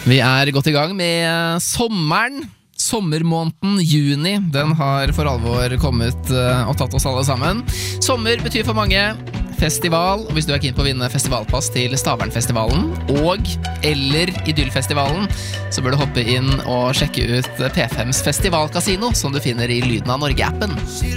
Vi godt I gang med sommeren. Sommermåneden juni, den har for alvor kommet og tatt oss alle sammen. Sommer betyr for mange festival, og hvis du keen på å vinne festivalpass til Stavernfestivalen og eller Idyllfestivalen, så bør du hoppe inn og sjekke ut P5s festivalkasino, som du finner I Lyden av Norge-appen.